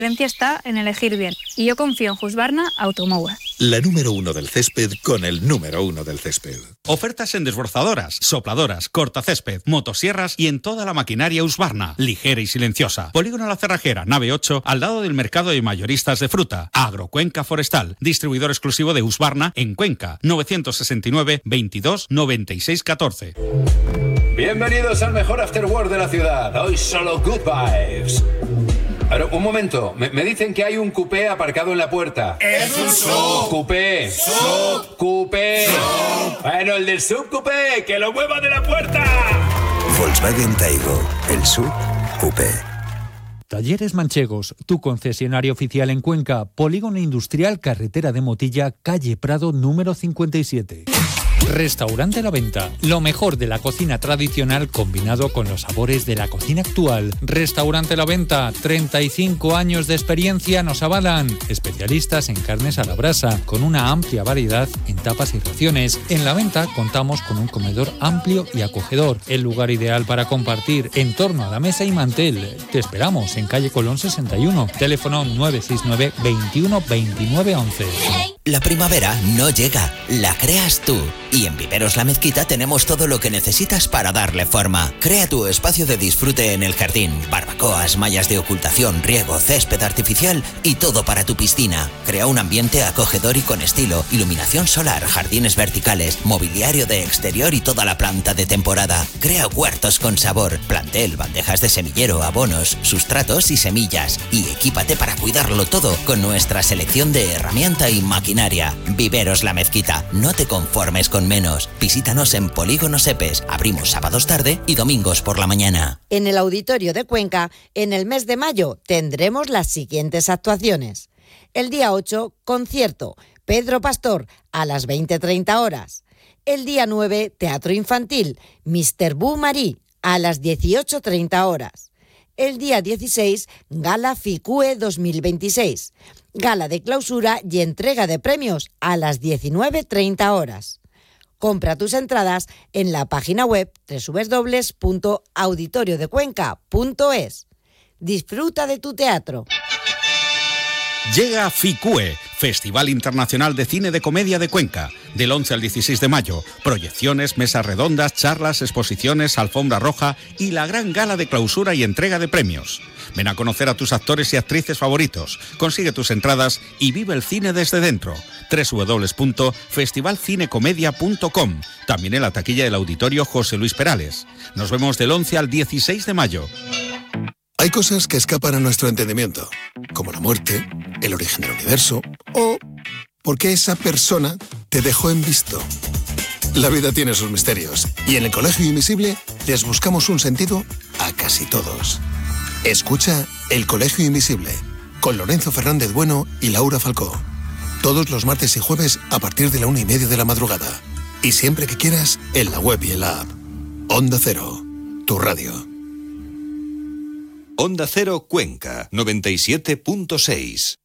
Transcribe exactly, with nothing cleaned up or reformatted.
La diferencia está en elegir bien. Y yo confío en Husqvarna Automower. La número uno del césped con el número uno del césped. Ofertas en desbrozadoras, sopladoras, cortacésped, motosierras y en toda la maquinaria Husqvarna. Ligera y silenciosa. Polígono La Cerrajera, nave ocho, al lado del mercado de mayoristas de fruta. Agrocuenca Forestal. Distribuidor exclusivo de Husqvarna en Cuenca. novecientos sesenta y nueve, veintidós, noventa y seis, catorce. Bienvenidos al mejor afterwork de la ciudad. Hoy solo good vibes. Pero, un momento, me, me dicen que hay un coupé aparcado en la puerta. ¡Es un sub! ¡Coupé! ¡Sub! ¡Coupé! ¡Sub! Bueno, el del sub coupé, ¡que lo mueva de la puerta! Volkswagen Taigo, el sub coupé. Talleres Manchegos, tu concesionario oficial en Cuenca, Polígono Industrial, Carretera de Motilla, calle Prado número cincuenta y siete. Restaurante La Venta, lo mejor de la cocina tradicional combinado con los sabores de la cocina actual. Restaurante La Venta, treinta y cinco años de experiencia nos avalan. Especialistas en carnes a la brasa, con una amplia variedad en tapas y raciones. En La Venta contamos con un comedor amplio y acogedor, el lugar ideal para compartir en torno a la mesa y mantel. Te esperamos en calle Colón sesenta y uno, teléfono nueve seis nueve, veintiuno, veintinueve, once. La primavera no llega, la creas tú. Y en Viveros La Mezquita tenemos todo lo que necesitas para darle forma. Crea tu espacio de disfrute en el jardín. Barbacoas, mallas de ocultación, riego, césped artificial y todo para tu piscina. Crea un ambiente acogedor y con estilo. Iluminación solar, jardines verticales, mobiliario de exterior y toda la planta de temporada. Crea huertos con sabor, plantel, bandejas de semillero, abonos, sustratos y semillas. Y equípate para cuidarlo todo con nuestra selección de herramienta y maquinaria. Viveros La Mezquita. No te conformes con menos. Visítanos en Polígono Sepes. Abrimos sábados tarde y domingos por la mañana. En el Auditorio de Cuenca, en el mes de mayo, tendremos las siguientes actuaciones. El día ocho, concierto Pedro Pastor a las veinte treinta horas. El día nueve, teatro infantil mister Boo Marie a las dieciocho treinta horas. El día dieciséis, Gala Ficue dos mil veintiséis. Gala de clausura y entrega de premios a las diecinueve treinta horas. Compra tus entradas en la página web doble u doble u doble u punto auditorio de cuenca punto es. Disfruta de tu teatro. Llega FICUE, Festival Internacional de Cine de Comedia de Cuenca, del once al dieciséis de mayo. Proyecciones, mesas redondas, charlas, exposiciones, alfombra roja y la gran gala de clausura y entrega de premios. Ven a conocer a tus actores y actrices favoritos. Consigue tus entradas y vive el cine desde dentro. doble u doble u doble u punto festival cine comedia punto com. También en la taquilla del Auditorio José Luis Perales. Nos vemos del once al dieciséis de mayo. Hay cosas que escapan a nuestro entendimiento, como la muerte, el origen del universo o por qué esa persona te dejó en visto. La vida tiene sus misterios y en el Colegio Invisible les buscamos un sentido a casi todos. Escucha El Colegio Invisible con Lorenzo Fernández Bueno y Laura Falcó. Todos los martes y jueves a partir de la una y media de la madrugada. Y siempre que quieras, en la web y en la app. Onda Cero, tu radio. Onda Cero Cuenca, noventa y siete punto seis.